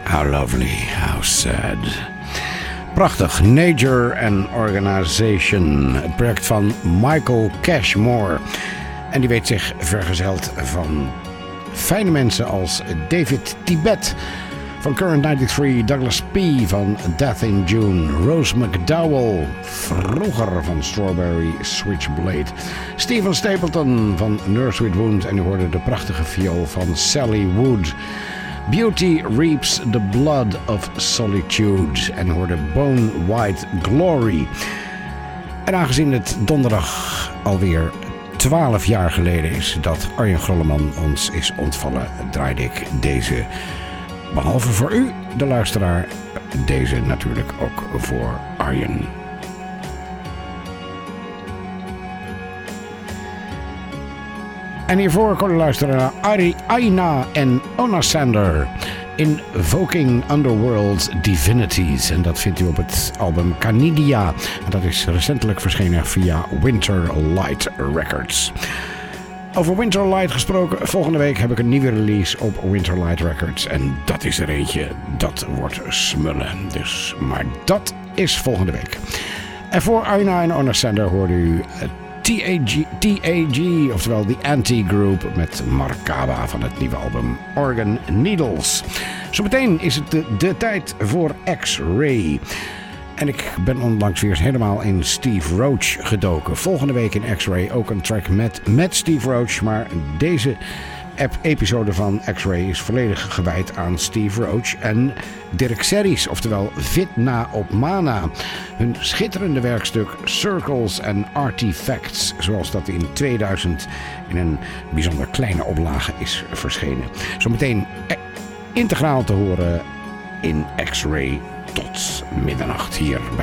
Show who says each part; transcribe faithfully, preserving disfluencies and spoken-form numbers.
Speaker 1: How lovely, how sad. Prachtig, Nature and Organization. Het project van Michael Cashmore. En die weet zich vergezeld van fijne mensen als David Tibet van Current negenennegentig, Douglas P. van Death in June, Rose McDowell, vroeger van Strawberry Switchblade, Stephen Stapleton van Nurse with Wound en u hoorde de prachtige viool van Sally Wood. Beauty Reaps the Blood of Solitude en u hoorde Bone White Glory. En aangezien het donderdag alweer twaalf jaar geleden is dat Arjen Grolleman ons is ontvallen, draaide ik deze, behalve voor u, de luisteraar, deze natuurlijk ook voor Arjen. En hiervoor kon u luisteren naar Ari, Aina en Onasander, Invoking Underworld's Divinities. En dat vindt u op het album Canidia. En dat is recentelijk verschenen via Winter Light Records. Over Winter Light gesproken, volgende week heb ik een nieuwe release op Winter Light Records. En dat is er eentje, dat wordt smullen. Dus, maar dat is volgende week. En voor Aina en Onasander hoorde u T A G, T A G, oftewel The Anti-Group met Markaba van het nieuwe album Organ Needles. Zometeen is het de, de tijd voor X-Ray. En ik ben onlangs weer helemaal in Steve Roach gedoken. Volgende week in X-Ray ook een track met, met Steve Roach. Maar deze episode van X-Ray is volledig gewijd aan Steve Roach en Dirk Serries, oftewel Vitna op Mana. Hun schitterende werkstuk Circles and Artifacts, zoals dat in tweeduizend in een bijzonder kleine oplage is verschenen. Zometeen integraal te horen in X-Ray tot middernacht hier bij